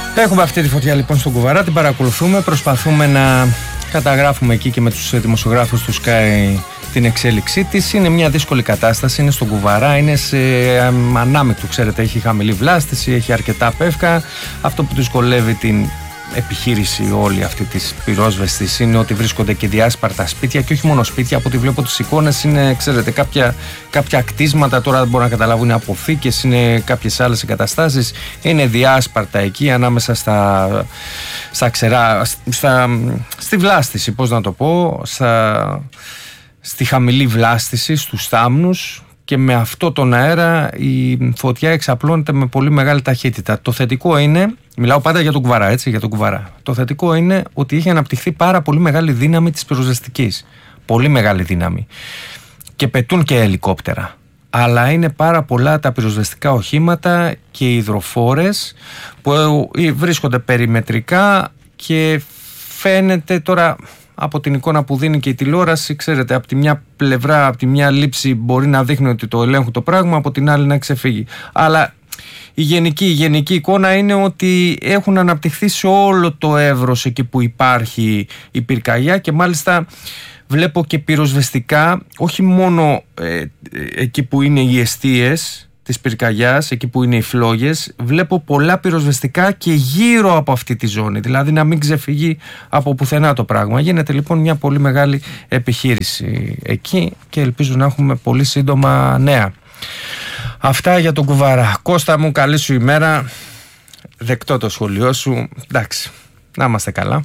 Έχουμε αυτή τη φωτιά λοιπόν στον Κουβαρά, την παρακολουθούμε, προσπαθούμε να καταγράφουμε εκεί και με τους δημοσιογράφους του Sky την εξέλιξή της. Είναι μια δύσκολη κατάσταση, είναι στον Κουβαρά, είναι σε ανάμεικτο, ξέρετε, έχει χαμηλή βλάστηση, έχει αρκετά πεύκα. Αυτό που δυσκολεύει την επιχείρηση όλη αυτή της πυρόσβεστης είναι ότι βρίσκονται και διάσπαρτα σπίτια, και όχι μόνο σπίτια, από ό,τι βλέπω τις εικόνες είναι, ξέρετε, κάποια κτίσματα, τώρα δεν μπορώ να καταλάβω, είναι αποθήκες, είναι κάποιες άλλες εγκαταστάσεις, είναι διάσπαρτα εκεί ανάμεσα στα ξερά, στη βλάστηση, πώς να το πω, στη χαμηλή βλάστηση, στους θάμνους, και με αυτό τον αέρα η φωτιά εξαπλώνεται με πολύ μεγάλη ταχύτητα. Το θετικό είναι, μιλάω πάντα για τον Κουβαρά, έτσι, για τον Κουβαρά. Το θετικό είναι ότι έχει αναπτυχθεί πάρα πολύ μεγάλη δύναμη της πυροσβεστικής. Πολύ μεγάλη δύναμη. Και πετούν και ελικόπτερα. Αλλά είναι πάρα πολλά τα πυροσβεστικά οχήματα και οι υδροφόρες που βρίσκονται περιμετρικά, και φαίνεται τώρα από την εικόνα που δίνει και η τηλεόραση, ξέρετε, από τη μια πλευρά, από τη μια λήψη μπορεί να δείχνει ότι το ελέγχουν το πράγμα, από την άλλη να ξεφύγει. Αλλά η γενική εικόνα είναι ότι έχουν αναπτυχθεί σε όλο το εύρος εκεί που υπάρχει η πυρκαγιά, και μάλιστα βλέπω και πυροσβεστικά, όχι μόνο εκεί που είναι οι εστίες της πυρκαγιάς, εκεί που είναι οι φλόγες, βλέπω πολλά πυροσβεστικά και γύρω από αυτή τη ζώνη, δηλαδή να μην ξεφύγει από πουθενά το πράγμα. Γίνεται λοιπόν μια πολύ μεγάλη επιχείρηση εκεί και ελπίζω να έχουμε πολύ σύντομα νέα. Αυτά για τον Κουβαρά. Κώστα μου, καλή σου ημέρα, δεκτό το σχολείο σου, εντάξει, να είμαστε καλά.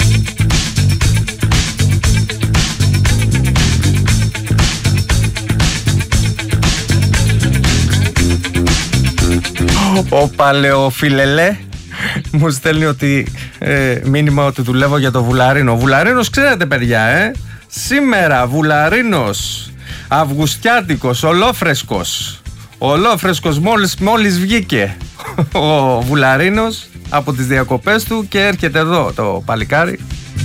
Ο Παλαιοφιλελέ μου στέλνει ότι μήνυμα ότι δουλεύω για το Βουλαρίνο. Ο Βουλαρίνος, ξέρετε παιδιά, σήμερα Βουλαρίνος αυγουστιάτικος, ολόφρεσκος μόλις βγήκε ο Βουλαρίνος από τις διακοπές του και έρχεται εδώ το παλικάρι.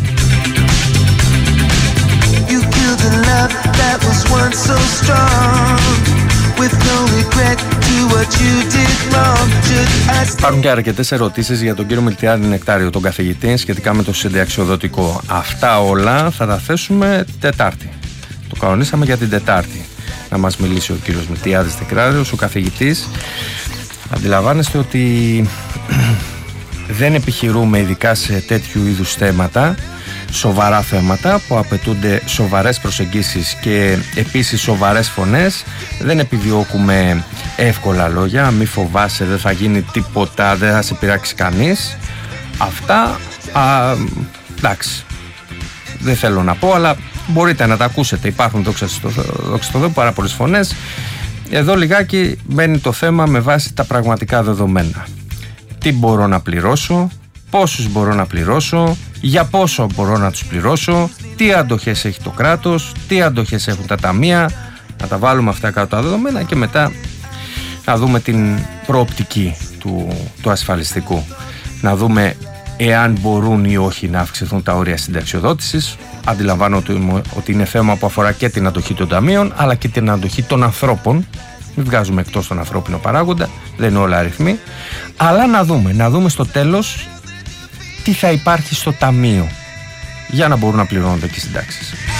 Υπάρχουν και αρκετές ερωτήσεις για τον κύριο Μιλτιάδη Νεκτάριο, τον καθηγητή, σχετικά με το συνταξιοδοτικό. Αυτά όλα θα τα θέσουμε Τετάρτη. Το κανονίσαμε για την Τετάρτη να μας μιλήσει ο κύριος Μιλτιάδης Νεκτάριος, ο καθηγητής. Αντιλαμβάνεστε ότι δεν επιχειρούμε ειδικά σε τέτοιου είδους θέματα, σοβαρά θέματα που απαιτούνται σοβαρές προσεγγίσεις και επίσης σοβαρές φωνές. Δεν επιδιώκουμε εύκολα λόγια, μη φοβάσαι, δεν θα γίνει τίποτα, δεν θα σε πειράξει κανείς. Αυτά, εντάξει, δεν θέλω να πω, αλλά μπορείτε να τα ακούσετε. Υπάρχουν, δόξα τω Θεώ, πάρα πολλές φωνές. Εδώ λιγάκι μπαίνει το θέμα με βάση τα πραγματικά δεδομένα. Τι μπορώ να πληρώσω, πόσους μπορώ να πληρώσω, για πόσο μπορώ να τους πληρώσω, τι αντοχές έχει το κράτος, τι αντοχές έχουν τα ταμεία. Να τα βάλουμε αυτά κάτω τα δεδομένα και μετά να δούμε την προοπτική του ασφαλιστικού. Να δούμε εάν μπορούν ή όχι να αυξηθούν τα όρια συνταξιοδότησης. Αντιλαμβάνω ότι είναι θέμα που αφορά και την αντοχή των ταμείων, αλλά και την αντοχή των ανθρώπων. Μην βγάζουμε εκτός τον ανθρώπινο παράγοντα, δεν είναι όλα αριθμοί. Αλλά να δούμε στο τέλος τι θα υπάρχει στο ταμείο για να μπορούν να πληρώνονται και οι συντάξεις.